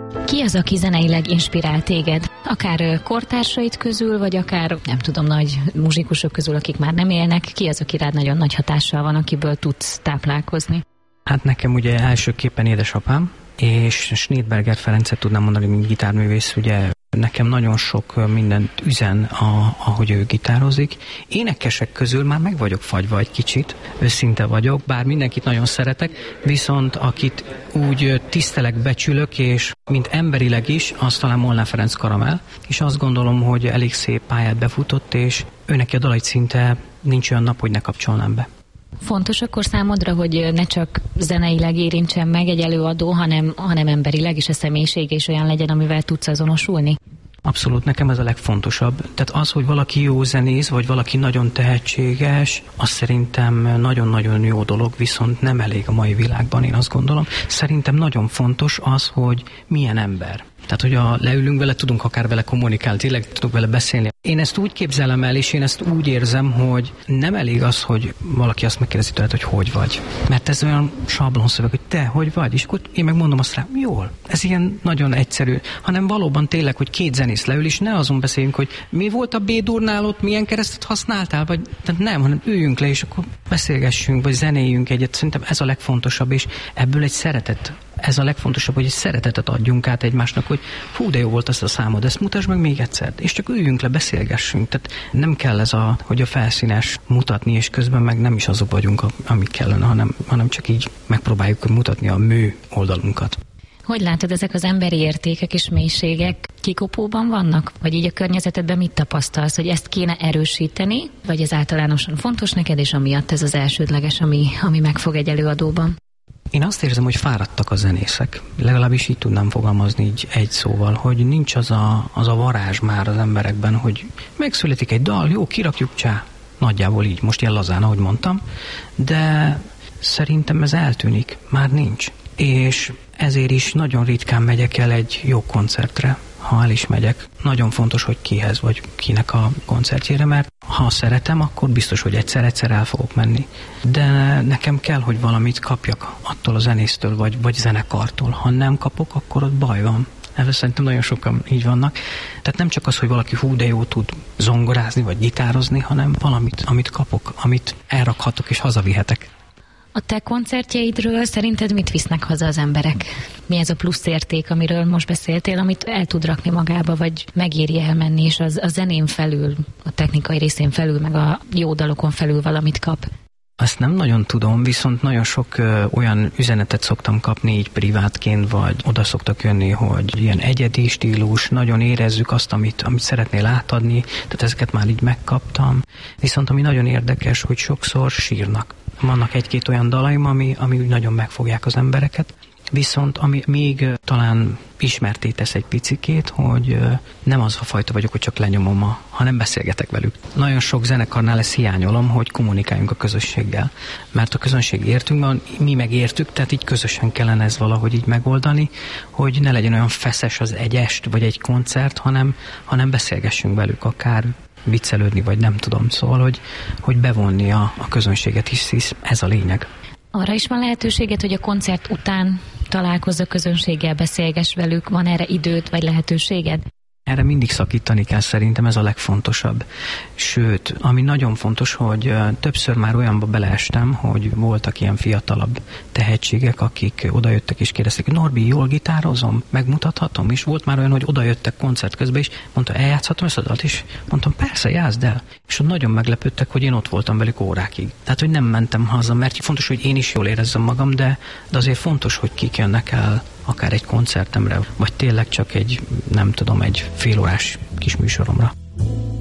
Ki az, aki zeneileg inspirál téged? Akár kortársait közül, vagy akár, nem tudom, nagy muzsikusok közül, akik már nem élnek. Ki az, aki rád nagyon nagy hatással van, akiből tudsz táplálkozni? Hát nekem ugye elsőképpen édesapám, és Schneidberger Ferencet tudnám mondani, mint gitárművész, ugye nekem nagyon sok mindent üzen, ahogy ő gitározik. Énekesek közül már meg vagyok fagyva egy kicsit, őszinte vagyok, bár mindenkit nagyon szeretek, viszont akit úgy tisztelek, becsülök, és mint emberileg is, az talán Molnár Ferenc Karamell, és azt gondolom, hogy elég szép pályát befutott, és őneki a dalait szinte nincs olyan nap, hogy ne kapcsolnám be. Fontos akkor számodra, hogy ne csak zeneileg érintsen meg egy előadó, hanem emberileg is a személyisége is olyan legyen, amivel tudsz azonosulni? Abszolút, nekem ez a legfontosabb. Tehát az, hogy valaki jó zenész, vagy valaki nagyon tehetséges, az szerintem nagyon-nagyon jó dolog, viszont nem elég a mai világban, én azt gondolom. Szerintem nagyon fontos az, hogy milyen ember. Tehát, hogy leülünk vele, tudunk akár vele kommunikálni, tényleg tudunk vele beszélni. Én ezt úgy képzelem el, és én ezt úgy érzem, hogy nem elég az, hogy valaki azt megkérdezi tőled, hogy vagy. Mert ez olyan sablonszöveg, hogy te hogy vagy, és akkor én megmondom azt rá, jól. Ez ilyen nagyon egyszerű, hanem valóban tényleg, hogy két zenész leül, és ne azon beszéljünk, hogy mi volt a B-durnál ott, milyen keresztet használtál, vagy tehát nem, hanem üljünk le, és akkor beszélgessünk, vagy zenéljünk egyet. Szerintem ez a legfontosabb, és ebből egy szeretet. Ez a legfontosabb, hogy egy szeretetet adjunk át egymásnak, hogy hú, de jó volt az a számod, ezt mutasd meg még egyszer. És csak üljünk le, beszélgessünk. Tehát nem kell ez hogy a felszínes mutatni, és közben meg nem is azok vagyunk, amik kellene, hanem csak így megpróbáljuk mutatni a mű oldalunkat. Hogy látod, ezek az emberi értékek és mélységek kikopóban vannak? Vagy így a környezetedben mit tapasztalsz, hogy ezt kéne erősíteni, vagy ez általánosan fontos neked, és amiatt ez az elsődleges, ami megfog egy előadóban? Én azt érzem, hogy fáradtak a zenészek. Legalábbis így tudnám fogalmazni így egy szóval, hogy nincs az a varázs már az emberekben, hogy megszületik egy dal, jó, kirakjuk, csá. Nagyjából így, most ilyen lazán, ahogy mondtam, de szerintem ez eltűnik, már nincs. És ezért is nagyon ritkán megyek el egy jó koncertre, ha el is megyek. Nagyon fontos, hogy kihez vagy kinek a koncertjére, mert ha szeretem, akkor biztos, hogy egyszer el fogok menni. De nekem kell, hogy valamit kapjak attól a zenésztől, vagy zenekartól. Ha nem kapok, akkor ott baj van. Ezzel szerintem nagyon sokan így vannak. Tehát nem csak az, hogy valaki hú, de jó tud zongorázni, vagy gitározni, hanem valamit, amit kapok, amit elrakhatok és hazavihetek. A te koncertjeidről szerinted mit visznek haza az emberek? Mi ez a plusz érték, amiről most beszéltél, amit el tud rakni magába, vagy megéri elmenni, és a zenén felül, a technikai részén felül, meg a jó dalokon felül valamit kap? Azt nem nagyon tudom, viszont nagyon sok olyan üzenetet szoktam kapni így privátként, vagy oda szoktak jönni, hogy ilyen egyedi stílus, nagyon érezzük azt, amit szeretnél átadni, tehát ezeket már így megkaptam. Viszont ami nagyon érdekes, hogy sokszor sírnak. Vannak egy-két olyan dalaim, ami úgy nagyon megfogják az embereket, viszont ami még talán ismerté tesz egy picikét, hogy nem az a fajta vagyok, hogy csak lenyomom, hanem beszélgetek velük. Nagyon sok zenekarnál ezt hiányolom, hogy kommunikáljunk a közösséggel, mert a közönség értünk, mi megértük, tehát így közösen kellene ez valahogy így megoldani, hogy ne legyen olyan feszes az egy est, vagy egy koncert, hanem beszélgessünk velük, akár viccelődni, vagy nem tudom, szóval, hogy bevonni a közönséget, hisz ez a lényeg. Arra is van lehetőséget, hogy a koncert után találkozz a közönséggel, beszélgess velük, van erre időt vagy lehetőséged? Erre mindig szakítani kell, szerintem ez a legfontosabb. Sőt, ami nagyon fontos, hogy többször már olyanba beleestem, hogy voltak ilyen fiatalabb tehetségek, akik odajöttek és kérdezték, Norbi, jól gitározom, megmutathatom? És volt már olyan, hogy odajöttek koncert közben is, mondta, eljátszhatom ezt a dalt is? Mondtam, persze, játszd el. És ott nagyon meglepődtek, hogy én ott voltam velük órákig. Tehát, hogy nem mentem haza, mert fontos, hogy én is jól érezzem magam, de azért fontos, hogy kik jönnek el akár egy koncertemre, vagy tényleg csak egy, nem tudom, egy félórás kis műsoromra.